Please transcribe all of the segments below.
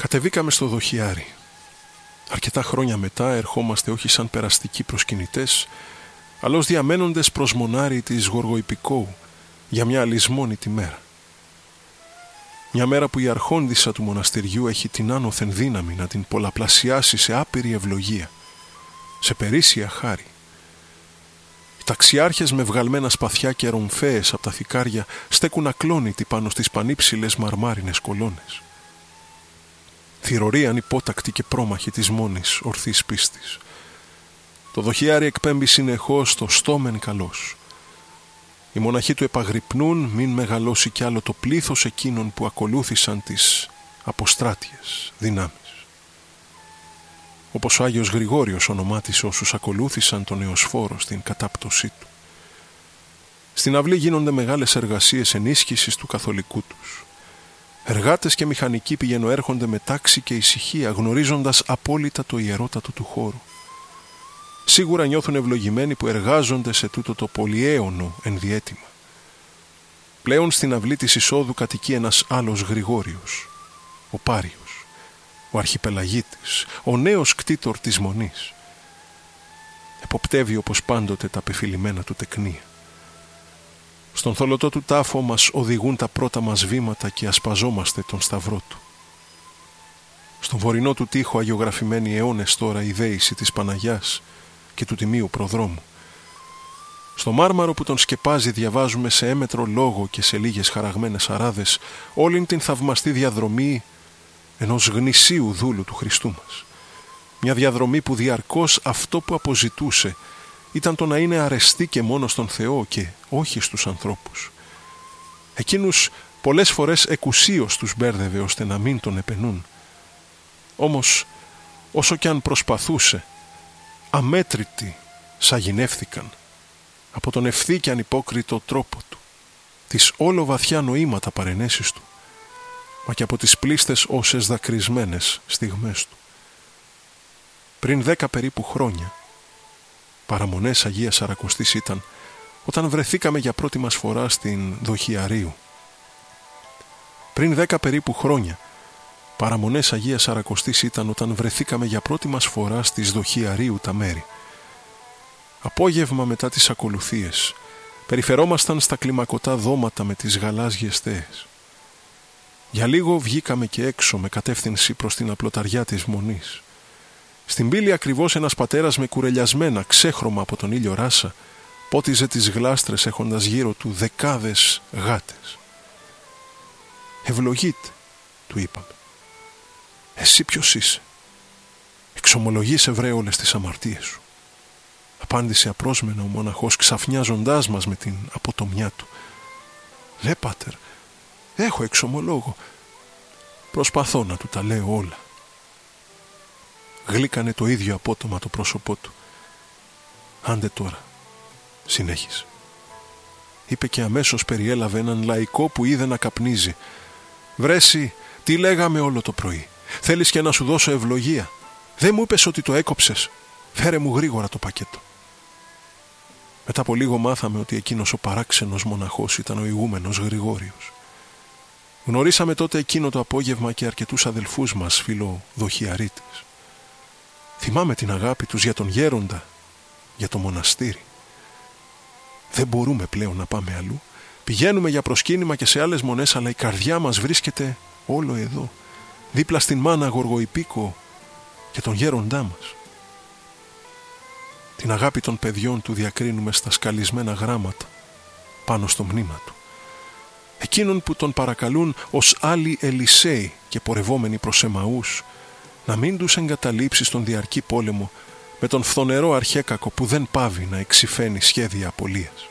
Κατεβήκαμε στο Δοχιάρι. Αρκετά χρόνια μετά ερχόμαστε όχι σαν περαστικοί προσκυνητές, αλλά ως διαμένοντες προς μονάρι της Γοργοϊππικόου για μια αλυσμόνητη μέρα. Μια μέρα που η αρχόντισσα του μοναστηριού έχει την άνωθεν δύναμη να την πολλαπλασιάσει σε άπειρη ευλογία, σε περίσσια χάρη. Οι ταξιάρχες με βγαλμένα σπαθιά και ρομφαίες από τα θικάρια στέκουν ακλόνητοι πάνω στις πανύψηλες μαρμάρινες κολόνες. Θυρωρίαν υπότακτοι και πρόμαχοι της μόνης ορθής πίστης. Το Δοχιάρι εκπέμπει συνεχώς το στόμεν καλός. Οι μοναχοί του επαγρυπνούν μην μεγαλώσει κι άλλο το πλήθος εκείνων που ακολούθησαν τις αποστράτιες δυνάμεις. Όπως ο Άγιος Γρηγόριος ονομάτισε όσους ακολούθησαν τον Εωσφόρο στην κατάπτωσή του. Στην αυλή γίνονται μεγάλες εργασίες ενίσχυσης του καθολικού τους. Εργάτες και μηχανικοί πηγαινοέρχονται με τάξη και ησυχία, γνωρίζοντας απόλυτα το ιερότατο του χώρου. Σίγουρα νιώθουν ευλογημένοι που εργάζονται σε τούτο το πολυαίωνο ενδιέτημα. Πλέον στην αυλή της εισόδου κατοικεί ένας άλλος Γρηγόριος, ο Πάριος, ο αρχιπελαγίτης, ο νέος κτήτορ της Μονής. Εποπτεύει όπως πάντοτε τα πεφυλημένα του τεκνία. Στον θολωτό του τάφο μας οδηγούν τα πρώτα μας βήματα και ασπαζόμαστε τον σταυρό του. Στον βορεινό του τοίχο αγιογραφημένη αιώνες τώρα η δέηση της Παναγιάς και του Τιμίου Προδρόμου. Στο μάρμαρο που τον σκεπάζει διαβάζουμε σε έμετρο λόγο και σε λίγες χαραγμένες αράδες όλην την θαυμαστή διαδρομή ενός γνησίου δούλου του Χριστού μας. Μια διαδρομή που διαρκώς αυτό που αποζητούσε ήταν το να είναι αρεστή και μόνο στον Θεό και όχι στους ανθρώπους. Εκείνους πολλές φορές εκουσίως τους μπέρδευε ώστε να μην τον επενούν. Όμως όσο κι αν προσπαθούσε, αμέτρητοι σαγηνεύθηκαν από τον ευθύ και ανυπόκριτο τρόπο του, τις όλο βαθιά νοήματα παρενέσεις του, μα και από τις πλήστες όσες δακρυσμένες στιγμές του. Πριν 10 περίπου χρόνια, παραμονές Αγίας Σαρακοστής ήταν, όταν βρεθήκαμε για πρώτη μας φορά στην Δοχιαρίου. Πριν 10 περίπου χρόνια, παραμονές Αγίας Σαρακοστής ήταν, όταν βρεθήκαμε για πρώτη μας φορά στις Δοχιαρίου τα μέρη. Απόγευμα μετά τις ακολουθίες, περιφερόμασταν στα κλιμακωτά δώματα με τις γαλάζιες θέες. Για λίγο βγήκαμε και έξω με κατεύθυνση προς την απλοταριά της Μονής. Στην πύλη ακριβώς ένας πατέρας με κουρελιασμένα ξέχρωμα από τον ήλιο ράσα πότιζε τις γλάστρες έχοντας γύρω του δεκάδες γάτες. «Ευλογείτε», του είπαμε. «Εσύ ποιος είσαι?» «Εξομολογείς, Εβραίο, όλες τις αμαρτίες σου», απάντησε απρόσμενα ο μοναχός ξαφνιάζοντάς μας με την αποτομιά του. «Λέ, πάτερ, έχω εξομολόγο». Προσπαθώ να του τα λέω όλα. Γλύκανε το ίδιο απότομα το πρόσωπό του. «Άντε τώρα», συνέχισε. Είπε και αμέσως περιέλαβε έναν λαϊκό που είδε να καπνίζει. «Βρέσει, τι λέγαμε όλο το πρωί? Θέλεις και να σου δώσω ευλογία? Δεν μου είπες ότι το έκοψες? Φέρε μου γρήγορα το πακέτο». Μετά από λίγο μάθαμε ότι εκείνος ο παράξενος μοναχός ήταν ο ηγούμενος Γρηγόριος. Γνωρίσαμε τότε εκείνο το απόγευμα και αρκετούς αδελφούς μας φιλοδοχιαρίτες. Θυμάμαι την αγάπη τους για τον γέροντα, για το μοναστήρι. Δεν μπορούμε πλέον να πάμε αλλού. Πηγαίνουμε για προσκύνημα και σε άλλες μονές, αλλά η καρδιά μας βρίσκεται όλο εδώ, δίπλα στην μάνα Γοργοϊππίκο και τον γέροντά μας. Την αγάπη των παιδιών του διακρίνουμε στα σκαλισμένα γράμματα πάνω στο μνήμα του. Εκείνον που τον παρακαλούν ως άλλοι Ελισέοι και πορευόμενοι προς Εμαούς να μην τους εγκαταλείψει στον διαρκή πόλεμο με τον φθονερό αρχέκακο που δεν πάβει να εξυφαίνει σχέδια απολίας.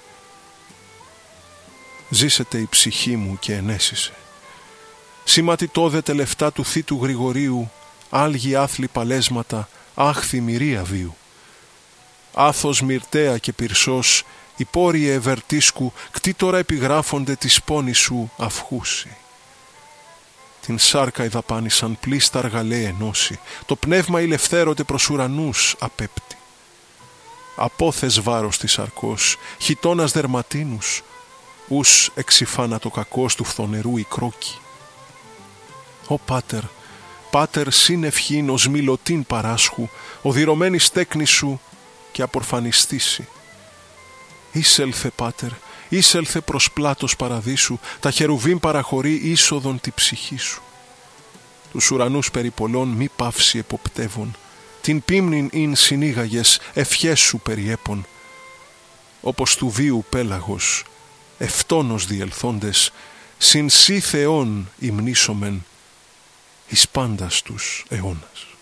Ζήσεται η ψυχή μου και ενέσισε. Σήματη τόδε λεφτά του θήτου Γρηγορίου, άλγη άθλη παλέσματα, άχθη μυρία βίου. Άθος μυρτέα και πυρσός, υπόριε ευερτίσκου, κτήτορα επιγράφονται της πόνης σου αυχούση. Την σάρκα η δαπάνη σαν πλήστα αργαλέ ενώσει, το πνεύμα ηλευθέρονται προς ουρανούς απέπτει. Απόθες βάρος της σαρκός, χιτώνας δερματίνους, ους εξυφάνα το κακός του φθονερού η κρόκη. Ω Πάτερ, Πάτερ συν ευχήν ως μιλωτήν παράσχου, οδυρωμένη στέκνη σου και απορφανιστήσει. Είσελθε, Πάτερ, είσελθε προς πλάτος παραδείσου, τα χερουβίμ παραχωρεί είσοδον τη ψυχή σου. Τους ουρανούς περιπολών μη παύσει εποπτεύων, την πίμνην ειν συνήγαγες ευχές σου περιέπων. Όπως του βίου πέλαγος, ευτόνος διελθόντες, συν σύ Θεόν υμνήσομεν εις πάντας τους αιώνας.